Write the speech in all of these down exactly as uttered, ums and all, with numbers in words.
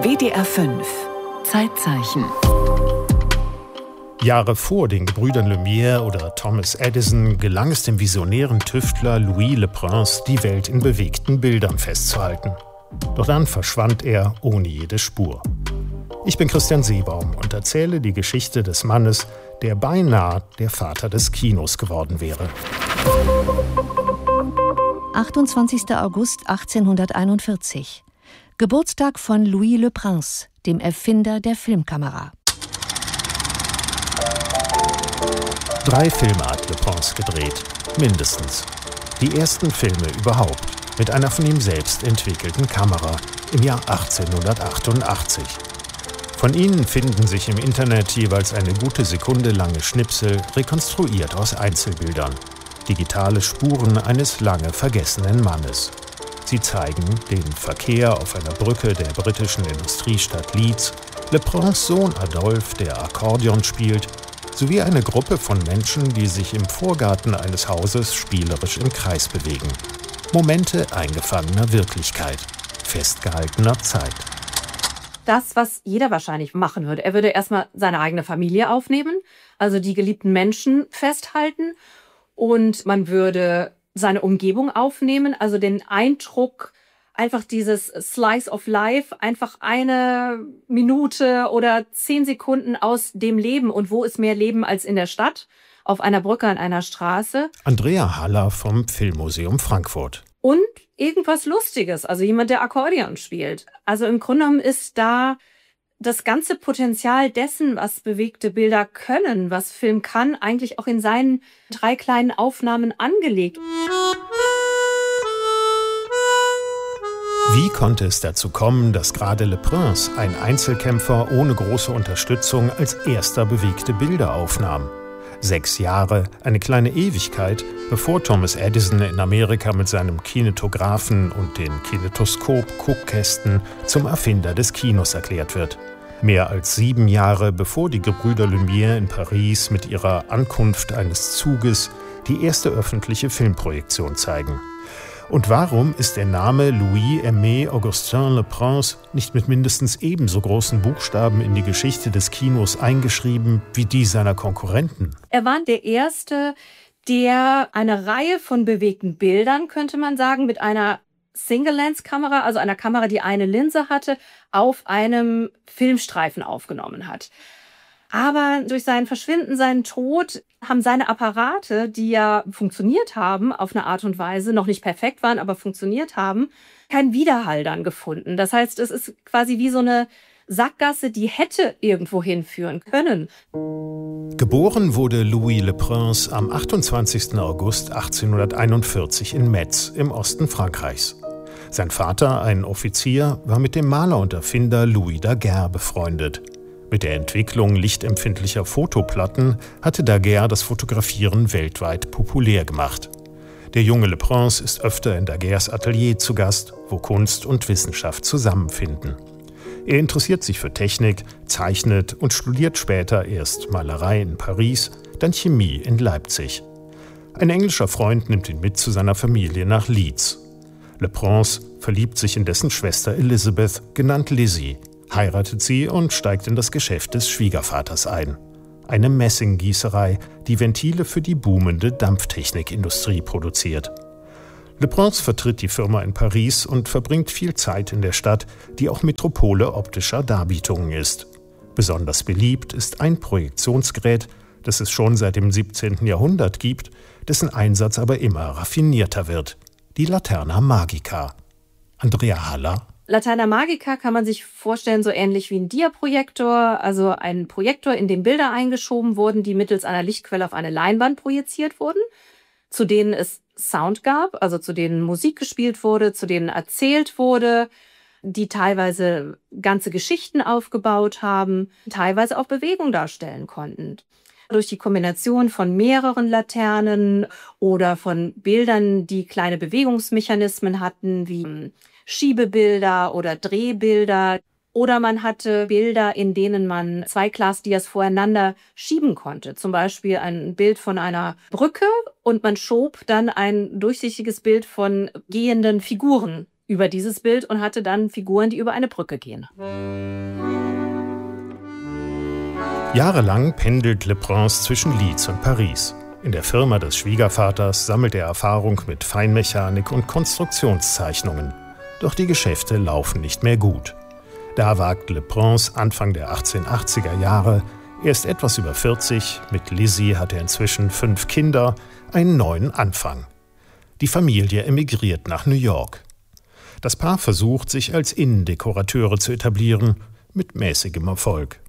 W D R fünf Zeitzeichen. Jahre vor den Gebrüdern Lumière oder Thomas Edison gelang es dem visionären Tüftler Louis Le Prince, die Welt in bewegten Bildern festzuhalten. Doch dann verschwand er ohne jede Spur. Ich bin Christian Seebaum und erzähle die Geschichte des Mannes, der beinahe der Vater des Kinos geworden wäre. achtundzwanzigster August achtzehnhunderteinundvierzig. Geburtstag von Louis Le Prince, dem Erfinder der Filmkamera. Drei Filme hat Le Prince gedreht, mindestens. Die ersten Filme überhaupt, mit einer von ihm selbst entwickelten Kamera im Jahr achtzehnhundertachtundachtzig. Von ihnen finden sich im Internet jeweils eine gute Sekunde lange Schnipsel, rekonstruiert aus Einzelbildern. Digitale Spuren eines lange vergessenen Mannes. Sie zeigen den Verkehr auf einer Brücke der britischen Industriestadt Leeds, Le Princes Sohn Adolphe, der Akkordeon spielt, sowie eine Gruppe von Menschen, die sich im Vorgarten eines Hauses spielerisch im Kreis bewegen. Momente eingefangener Wirklichkeit, festgehaltener Zeit. Das, was jeder wahrscheinlich machen würde. Er würde erstmal seine eigene Familie aufnehmen, also die geliebten Menschen festhalten, und man würde seine Umgebung aufnehmen, also den Eindruck, einfach dieses Slice of Life, einfach eine Minute oder zehn Sekunden aus dem Leben. Und wo ist mehr Leben als in der Stadt, auf einer Brücke an einer Straße? Andrea Haller vom Filmmuseum Frankfurt. Und irgendwas Lustiges, also jemand, der Akkordeon spielt. Also im Grunde genommen ist da das ganze Potenzial dessen, was bewegte Bilder können, was Film kann, eigentlich auch in seinen drei kleinen Aufnahmen angelegt. Wie konnte es dazu kommen, dass gerade Le Prince, ein Einzelkämpfer ohne große Unterstützung, als erster bewegte Bilder aufnahm? Sechs Jahre, eine kleine Ewigkeit, bevor Thomas Edison in Amerika mit seinem Kinetographen und den Kinetoskop-Guckkästen zum Erfinder des Kinos erklärt wird. Mehr als sieben Jahre, bevor die Gebrüder Lumière in Paris mit ihrer Ankunft eines Zuges die erste öffentliche Filmprojektion zeigen. Und warum ist der Name Louis-Aimé Augustin Le Prince nicht mit mindestens ebenso großen Buchstaben in die Geschichte des Kinos eingeschrieben wie die seiner Konkurrenten? Er war der Erste, der eine Reihe von bewegten Bildern, könnte man sagen, mit einer Single-Lens-Kamera, also einer Kamera, die eine Linse hatte, auf einem Filmstreifen aufgenommen hat. Aber durch sein Verschwinden, seinen Tod, haben seine Apparate, die ja funktioniert haben, auf eine Art und Weise, noch nicht perfekt waren, aber funktioniert haben, keinen Widerhall dann gefunden. Das heißt, es ist quasi wie so eine Sackgasse, die hätte irgendwo hinführen können. Geboren wurde Louis Le Prince am achtundzwanzigsten August achtzehnhunderteinundvierzig in Metz im Osten Frankreichs. Sein Vater, ein Offizier, war mit dem Maler und Erfinder Louis Daguerre befreundet. Mit der Entwicklung lichtempfindlicher Fotoplatten hatte Daguerre das Fotografieren weltweit populär gemacht. Der junge Le Prince ist öfter in Daguerres Atelier zu Gast, wo Kunst und Wissenschaft zusammenfinden. Er interessiert sich für Technik, zeichnet und studiert später erst Malerei in Paris, dann Chemie in Leipzig. Ein englischer Freund nimmt ihn mit zu seiner Familie nach Leeds. Le Prince verliebt sich in dessen Schwester Elizabeth, genannt Lizzie, heiratet sie und steigt in das Geschäft des Schwiegervaters ein. Eine Messinggießerei, die Ventile für die boomende Dampftechnikindustrie produziert. Le Prince vertritt die Firma in Paris und verbringt viel Zeit in der Stadt, die auch Metropole optischer Darbietungen ist. Besonders beliebt ist ein Projektionsgerät, das es schon seit dem siebzehnten Jahrhundert gibt, dessen Einsatz aber immer raffinierter wird: die Laterna Magica. Andrea Haller. Laterna Magica kann man sich vorstellen, so ähnlich wie ein Diaprojektor, also ein Projektor, in dem Bilder eingeschoben wurden, die mittels einer Lichtquelle auf eine Leinwand projiziert wurden, zu denen es Sound gab, also zu denen Musik gespielt wurde, zu denen erzählt wurde, die teilweise ganze Geschichten aufgebaut haben, teilweise auch Bewegung darstellen konnten. Durch die Kombination von mehreren Laternen oder von Bildern, die kleine Bewegungsmechanismen hatten, wie Schiebebilder oder Drehbilder. Oder man hatte Bilder, in denen man zwei Glasdias voreinander schieben konnte. Zum Beispiel ein Bild von einer Brücke und man schob dann ein durchsichtiges Bild von gehenden Figuren über dieses Bild und hatte dann Figuren, die über eine Brücke gehen. Jahrelang pendelt Le Prince zwischen Leeds und Paris. In der Firma des Schwiegervaters sammelt er Erfahrung mit Feinmechanik und Konstruktionszeichnungen. Doch die Geschäfte laufen nicht mehr gut. Da wagt Le Prince Anfang der achtzehnhundertachtziger Jahre, er ist etwas über vierzig, mit Lizzie hat er inzwischen fünf Kinder, einen neuen Anfang. Die Familie emigriert nach New York. Das Paar versucht, sich als Innendekorateure zu etablieren, mit mäßigem Erfolg.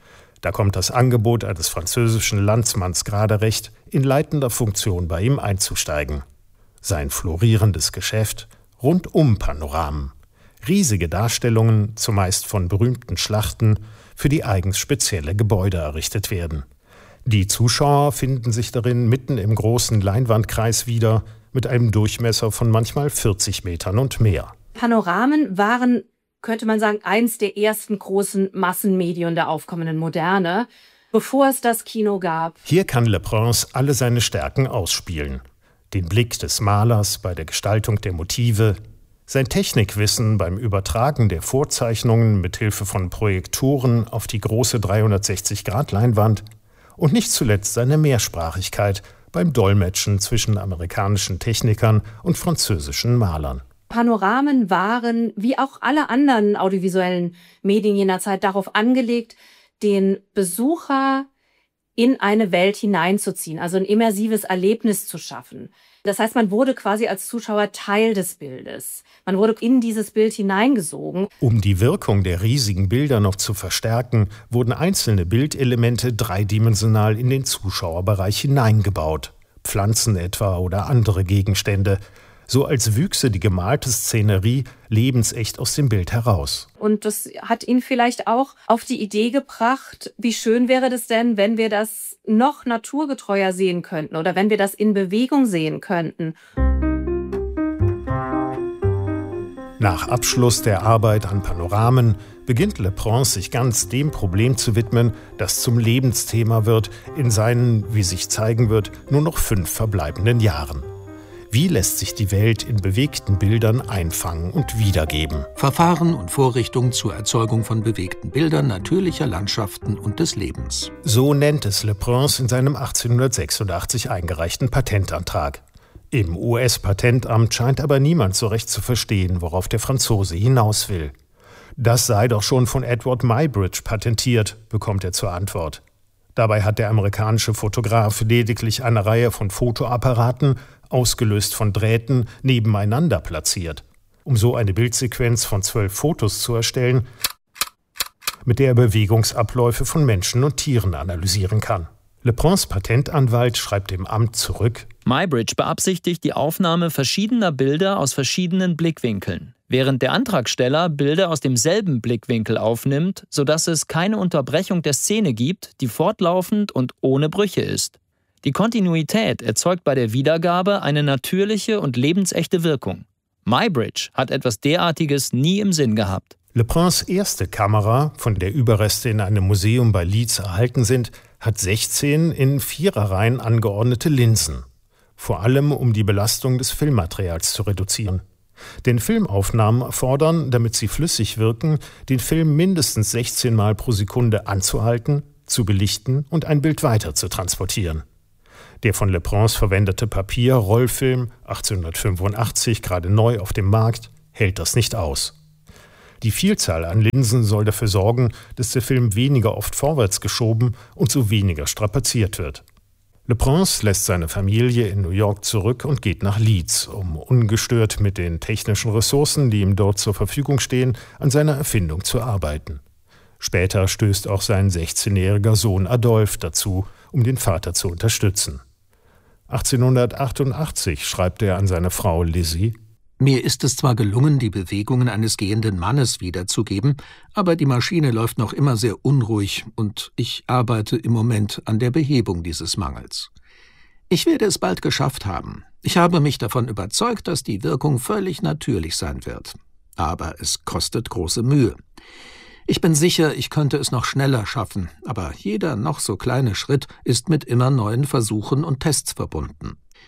Da kommt das Angebot eines französischen Landsmanns gerade recht, in leitender Funktion bei ihm einzusteigen. Sein florierendes Geschäft, Rundum-Panoramen. Riesige Darstellungen, zumeist von berühmten Schlachten, für die eigens spezielle Gebäude errichtet werden. Die Zuschauer finden sich darin mitten im großen Leinwandkreis wieder, mit einem Durchmesser von manchmal vierzig Metern und mehr. Panoramen waren, könnte man sagen, eins der ersten großen Massenmedien der aufkommenden Moderne, bevor es das Kino gab. Hier kann Le Prince alle seine Stärken ausspielen. Den Blick des Malers bei der Gestaltung der Motive, sein Technikwissen beim Übertragen der Vorzeichnungen mit Hilfe von Projektoren auf die große dreihundertsechzig Grad Leinwand und nicht zuletzt seine Mehrsprachigkeit beim Dolmetschen zwischen amerikanischen Technikern und französischen Malern. Panoramen waren, wie auch alle anderen audiovisuellen Medien jener Zeit, darauf angelegt, den Besucher in eine Welt hineinzuziehen, also ein immersives Erlebnis zu schaffen. Das heißt, man wurde quasi als Zuschauer Teil des Bildes. Man wurde in dieses Bild hineingesogen. Um die Wirkung der riesigen Bilder noch zu verstärken, wurden einzelne Bildelemente dreidimensional in den Zuschauerbereich hineingebaut. Pflanzen etwa oder andere Gegenstände. So als wüchse die gemalte Szenerie lebensecht aus dem Bild heraus. Und das hat ihn vielleicht auch auf die Idee gebracht, wie schön wäre das denn, wenn wir das noch naturgetreuer sehen könnten oder wenn wir das in Bewegung sehen könnten. Nach Abschluss der Arbeit an Panoramen beginnt Le Prince sich ganz dem Problem zu widmen, das zum Lebensthema wird in seinen, wie sich zeigen wird, nur noch fünf verbleibenden Jahren. Wie lässt sich die Welt in bewegten Bildern einfangen und wiedergeben? Verfahren und Vorrichtungen zur Erzeugung von bewegten Bildern natürlicher Landschaften und des Lebens. So nennt es Le Prince in seinem achtzehnhundertsechsundachtzig eingereichten Patentantrag. Im U S-Patentamt scheint aber niemand so recht zu verstehen, worauf der Franzose hinaus will. Das sei doch schon von Edward Muybridge patentiert, bekommt er zur Antwort. Dabei hat der amerikanische Fotograf lediglich eine Reihe von Fotoapparaten, ausgelöst von Drähten, nebeneinander platziert, um so eine Bildsequenz von zwölf Fotos zu erstellen, mit der er Bewegungsabläufe von Menschen und Tieren analysieren kann. Le Prince Patentanwalt schreibt dem Amt zurück: Muybridge beabsichtigt die Aufnahme verschiedener Bilder aus verschiedenen Blickwinkeln, während der Antragsteller Bilder aus demselben Blickwinkel aufnimmt, sodass es keine Unterbrechung der Szene gibt, die fortlaufend und ohne Brüche ist. Die Kontinuität erzeugt bei der Wiedergabe eine natürliche und lebensechte Wirkung. Muybridge hat etwas derartiges nie im Sinn gehabt. Le Prince' erste Kamera, von der Überreste in einem Museum bei Leeds erhalten sind, hat sechzehn in Viererreihen angeordnete Linsen. Vor allem, um die Belastung des Filmmaterials zu reduzieren. Denn Filmaufnahmen erfordern, damit sie flüssig wirken, den Film mindestens sechzehn Mal pro Sekunde anzuhalten, zu belichten und ein Bild weiter zu transportieren. Der von Le Prince verwendete Papier-Rollfilm, achtzehnhundertfünfundachtzig gerade neu auf dem Markt, hält das nicht aus. Die Vielzahl an Linsen soll dafür sorgen, dass der Film weniger oft vorwärts geschoben und so weniger strapaziert wird. Le Prince lässt seine Familie in New York zurück und geht nach Leeds, um ungestört mit den technischen Ressourcen, die ihm dort zur Verfügung stehen, an seiner Erfindung zu arbeiten. Später stößt auch sein sechzehnjähriger Sohn Adolphe dazu, um den Vater zu unterstützen. achtzehnhundertachtundachtzig schreibt er an seine Frau Lizzie: Mir ist es zwar gelungen, die Bewegungen eines gehenden Mannes wiederzugeben, aber die Maschine läuft noch immer sehr unruhig und ich arbeite im Moment an der Behebung dieses Mangels. Ich werde es bald geschafft haben. Ich habe mich davon überzeugt, dass die Wirkung völlig natürlich sein wird. Aber es kostet große Mühe. Ich bin sicher, ich könnte es noch schneller schaffen, aber jeder noch so kleine Schritt ist mit immer neuen Versuchen und Tests verbunden.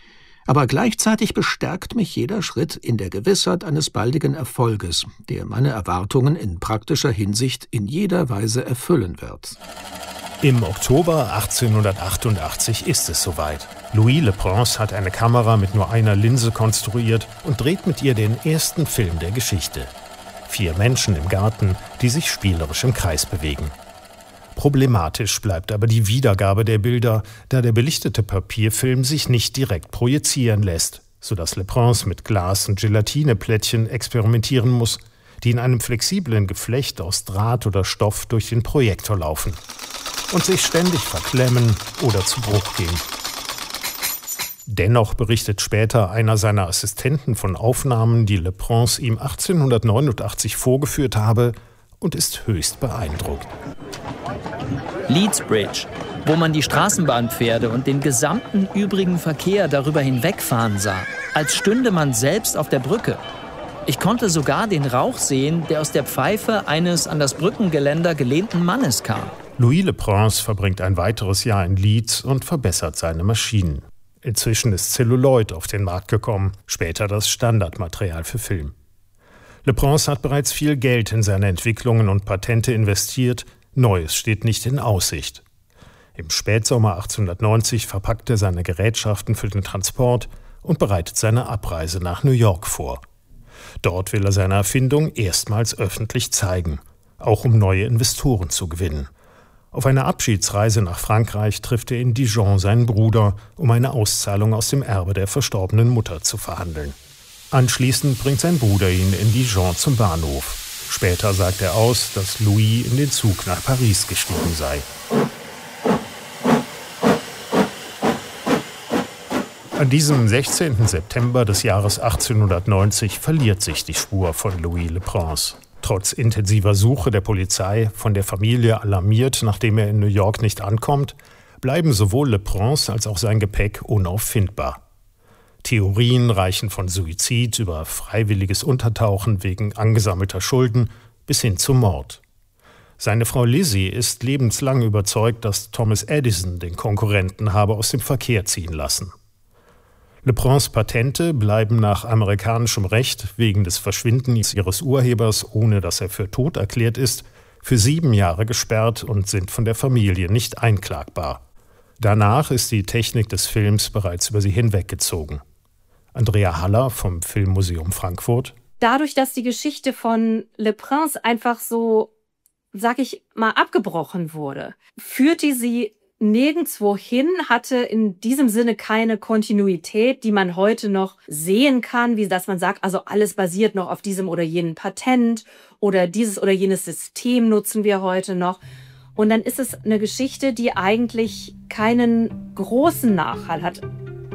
Aber gleichzeitig bestärkt mich jeder Schritt in der Gewissheit eines baldigen Erfolges, der meine Erwartungen in praktischer Hinsicht in jeder Weise erfüllen wird. Im Oktober achtzehnhundertachtundachtzig ist es soweit. Louis Le Prince hat eine Kamera mit nur einer Linse konstruiert und dreht mit ihr den ersten Film der Geschichte. Vier Menschen im Garten, die sich spielerisch im Kreis bewegen. Problematisch bleibt aber die Wiedergabe der Bilder, da der belichtete Papierfilm sich nicht direkt projizieren lässt, sodass Le Prince mit Glas- und Gelatineplättchen experimentieren muss, die in einem flexiblen Geflecht aus Draht oder Stoff durch den Projektor laufen und sich ständig verklemmen oder zu Bruch gehen. Dennoch berichtet später einer seiner Assistenten von Aufnahmen, die Le Prince ihm achtzehnhundertneunundachtzig vorgeführt habe, und ist höchst beeindruckt. Leeds Bridge, wo man die Straßenbahnpferde und den gesamten übrigen Verkehr darüber hinwegfahren sah, als stünde man selbst auf der Brücke. Ich konnte sogar den Rauch sehen, der aus der Pfeife eines an das Brückengeländer gelehnten Mannes kam. Louis Le Prince verbringt ein weiteres Jahr in Leeds und verbessert seine Maschinen. Inzwischen ist Celluloid auf den Markt gekommen, später das Standardmaterial für Film. Le Prince hat bereits viel Geld in seine Entwicklungen und Patente investiert, Neues steht nicht in Aussicht. Im Spätsommer achtzehnhundertneunzig verpackt er seine Gerätschaften für den Transport und bereitet seine Abreise nach New York vor. Dort will er seine Erfindung erstmals öffentlich zeigen, auch um neue Investoren zu gewinnen. Auf einer Abschiedsreise nach Frankreich trifft er in Dijon seinen Bruder, um eine Auszahlung aus dem Erbe der verstorbenen Mutter zu verhandeln. Anschließend bringt sein Bruder ihn in Dijon zum Bahnhof. Später sagt er aus, dass Louis in den Zug nach Paris gestiegen sei. An diesem sechzehnten September des Jahres achtzehnhundertneunzig verliert sich die Spur von Louis Le Prince. Trotz intensiver Suche der Polizei, von der Familie alarmiert, nachdem er in New York nicht ankommt, bleiben sowohl Le Prince als auch sein Gepäck unauffindbar. Theorien reichen von Suizid über freiwilliges Untertauchen wegen angesammelter Schulden bis hin zum Mord. Seine Frau Lizzie ist lebenslang überzeugt, dass Thomas Edison den Konkurrenten habe aus dem Verkehr ziehen lassen. Le Prince Patente bleiben nach amerikanischem Recht wegen des Verschwindens ihres Urhebers, ohne dass er für tot erklärt ist, für sieben Jahre gesperrt und sind von der Familie nicht einklagbar. Danach ist die Technik des Films bereits über sie hinweggezogen. Andrea Haller vom Filmmuseum Frankfurt. Dadurch, dass die Geschichte von Le Prince einfach so, sag ich mal, abgebrochen wurde, führte sie nirgendwo hin, hatte in diesem Sinne keine Kontinuität, die man heute noch sehen kann, wie dass man sagt, also alles basiert noch auf diesem oder jenem Patent oder dieses oder jenes System nutzen wir heute noch. Und dann ist es eine Geschichte, die eigentlich keinen großen Nachhall hat.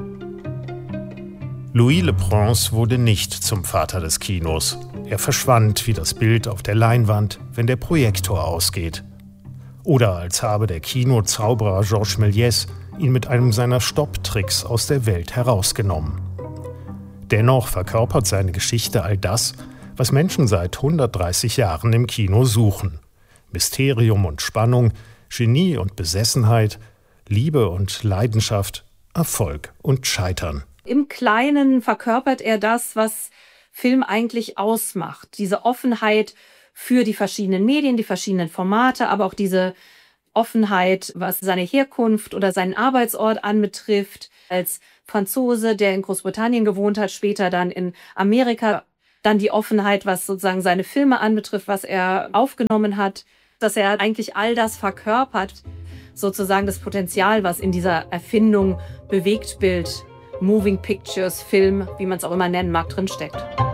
Louis Le Prince wurde nicht zum Vater des Kinos. Er verschwand wie das Bild auf der Leinwand, wenn der Projektor ausgeht. Oder als habe der Kinozauberer Georges Méliès ihn mit einem seiner Stopptricks aus der Welt herausgenommen. Dennoch verkörpert seine Geschichte all das, was Menschen seit hundertdreißig Jahren im Kino suchen. Mysterium und Spannung, Genie und Besessenheit, Liebe und Leidenschaft, Erfolg und Scheitern. Im Kleinen verkörpert er das, was Film eigentlich ausmacht. Diese Offenheit für die verschiedenen Medien, die verschiedenen Formate, aber auch diese Offenheit, was seine Herkunft oder seinen Arbeitsort anbetrifft. Als Franzose, der in Großbritannien gewohnt hat, später dann in Amerika. Dann die Offenheit, was sozusagen seine Filme anbetrifft, was er aufgenommen hat. Dass er eigentlich all das verkörpert, sozusagen das Potenzial, was in dieser Erfindung Bewegtbild, Moving Pictures, Film, wie man es auch immer nennen mag, drinsteckt.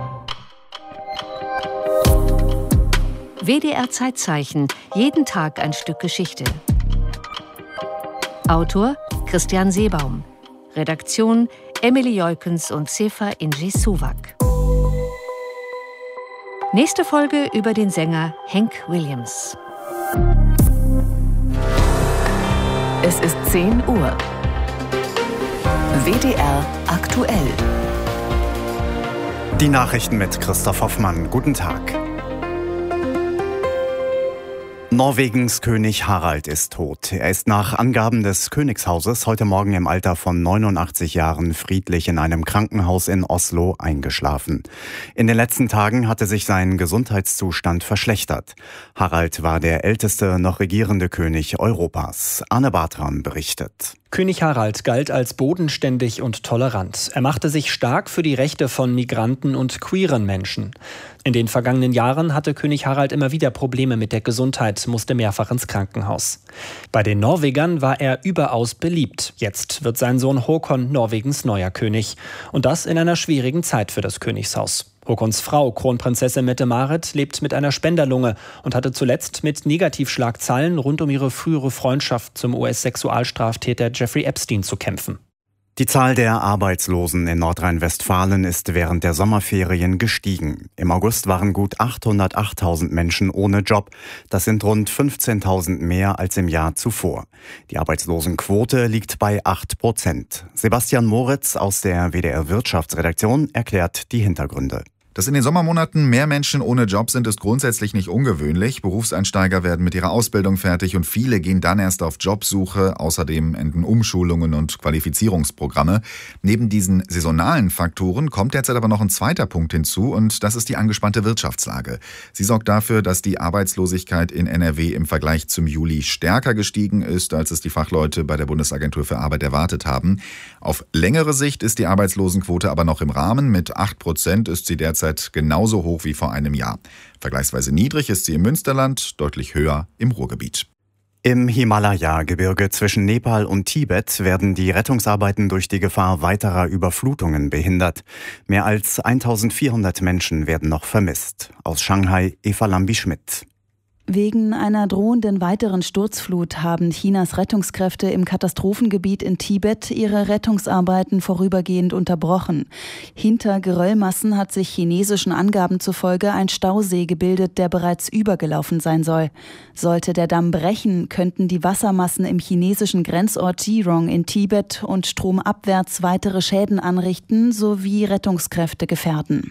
W D R Zeitzeichen, jeden Tag ein Stück Geschichte. Autor Christian Seebaum. Redaktion Emily Joikens und Sefa Inji Suwak. Nächste Folge über den Sänger Hank Williams. Es ist zehn Uhr. W D R aktuell. Die Nachrichten mit Christoph Hoffmann. Guten Tag. Norwegens König Harald ist tot. Er ist nach Angaben des Königshauses heute Morgen im Alter von neunundachtzig Jahren friedlich in einem Krankenhaus in Oslo eingeschlafen. In den letzten Tagen hatte sich sein Gesundheitszustand verschlechtert. Harald war der älteste noch regierende König Europas. Arne Bartram berichtet. König Harald galt als bodenständig und tolerant. Er machte sich stark für die Rechte von Migranten und queeren Menschen. In den vergangenen Jahren hatte König Harald immer wieder Probleme mit der Gesundheit, musste mehrfach ins Krankenhaus. Bei den Norwegern war er überaus beliebt. Jetzt wird sein Sohn Håkon Norwegens neuer König. Und das in einer schwierigen Zeit für das Königshaus. Håkons Frau, Kronprinzessin Mette-Marit, lebt mit einer Spenderlunge und hatte zuletzt mit Negativschlagzeilen rund um ihre frühere Freundschaft zum U S-Sexualstraftäter Jeffrey Epstein zu kämpfen. Die Zahl der Arbeitslosen in Nordrhein-Westfalen ist während der Sommerferien gestiegen. Im August waren gut achthundertachttausend Menschen ohne Job. Das sind rund fünfzehntausend mehr als im Jahr zuvor. Die Arbeitslosenquote liegt bei acht Prozent. Sebastian Moritz aus der W D R-Wirtschaftsredaktion erklärt die Hintergründe. Dass in den Sommermonaten mehr Menschen ohne Job sind, ist grundsätzlich nicht ungewöhnlich. Berufseinsteiger werden mit ihrer Ausbildung fertig und viele gehen dann erst auf Jobsuche. Außerdem enden Umschulungen und Qualifizierungsprogramme. Neben diesen saisonalen Faktoren kommt derzeit aber noch ein zweiter Punkt hinzu und das ist die angespannte Wirtschaftslage. Sie sorgt dafür, dass die Arbeitslosigkeit in N R W im Vergleich zum Juli stärker gestiegen ist, als es die Fachleute bei der Bundesagentur für Arbeit erwartet haben. Auf längere Sicht ist die Arbeitslosenquote aber noch im Rahmen. Mit acht Prozent ist sie derzeit genauso hoch wie vor einem Jahr. Vergleichsweise niedrig ist sie im Münsterland, deutlich höher im Ruhrgebiet. Im Himalaya-Gebirge zwischen Nepal und Tibet werden die Rettungsarbeiten durch die Gefahr weiterer Überflutungen behindert. Mehr als eintausendvierhundert Menschen werden noch vermisst. Aus Shanghai Eva Lambi-Schmidt. Wegen einer drohenden weiteren Sturzflut haben Chinas Rettungskräfte im Katastrophengebiet in Tibet ihre Rettungsarbeiten vorübergehend unterbrochen. Hinter Geröllmassen hat sich chinesischen Angaben zufolge ein Stausee gebildet, der bereits übergelaufen sein soll. Sollte der Damm brechen, könnten die Wassermassen im chinesischen Grenzort Jirong in Tibet und stromabwärts weitere Schäden anrichten sowie Rettungskräfte gefährden.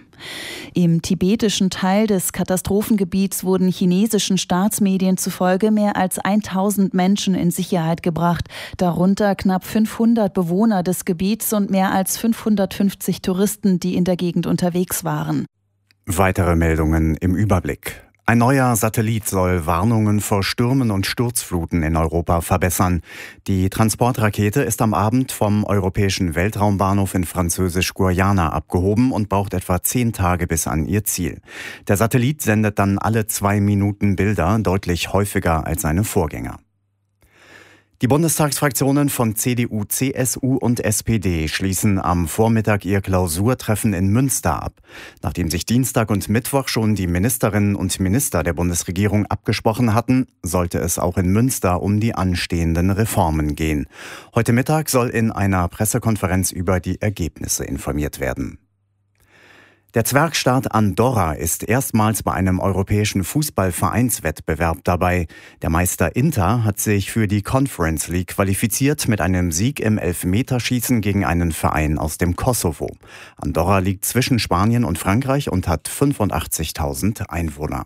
Im tibetischen Teil des Katastrophengebiets wurden chinesischen Staatsmedien zufolge mehr als tausend Menschen in Sicherheit gebracht, darunter knapp fünfhundert Bewohner des Gebiets und mehr als fünfhundertfünfzig Touristen, die in der Gegend unterwegs waren. Weitere Meldungen im Überblick. Ein neuer Satellit soll Warnungen vor Stürmen und Sturzfluten in Europa verbessern. Die Transportrakete ist am Abend vom Europäischen Weltraumbahnhof in Französisch-Guayana abgehoben und braucht etwa zehn Tage bis an ihr Ziel. Der Satellit sendet dann alle zwei Minuten Bilder, deutlich häufiger als seine Vorgänger. Die Bundestagsfraktionen von C D U, C S U und S P D schließen am Vormittag ihr Klausurtreffen in Münster ab. Nachdem sich Dienstag und Mittwoch schon die Ministerinnen und Minister der Bundesregierung abgesprochen hatten, sollte es auch in Münster um die anstehenden Reformen gehen. Heute Mittag soll in einer Pressekonferenz über die Ergebnisse informiert werden. Der Zwergstaat Andorra ist erstmals bei einem europäischen Fußballvereinswettbewerb dabei. Der Meister Inter hat sich für die Conference League qualifiziert mit einem Sieg im Elfmeterschießen gegen einen Verein aus dem Kosovo. Andorra liegt zwischen Spanien und Frankreich und hat fünfundachtzigtausend Einwohner.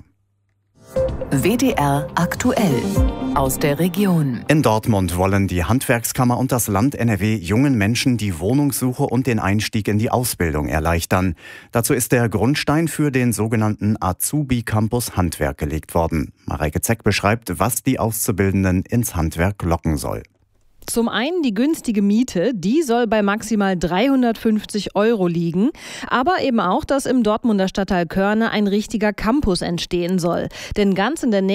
W D R aktuell aus der Region. In Dortmund wollen die Handwerkskammer und das Land N R W jungen Menschen die Wohnungssuche und den Einstieg in die Ausbildung erleichtern. Dazu ist der Grundstein für den sogenannten Azubi Campus Handwerk gelegt worden. Mareike Zeck beschreibt, was die Auszubildenden ins Handwerk locken soll. Zum einen die günstige Miete, die soll bei maximal dreihundertfünfzig Euro liegen, aber eben auch, dass im Dortmunder Stadtteil Körne ein richtiger Campus entstehen soll. Denn ganz in der Nähe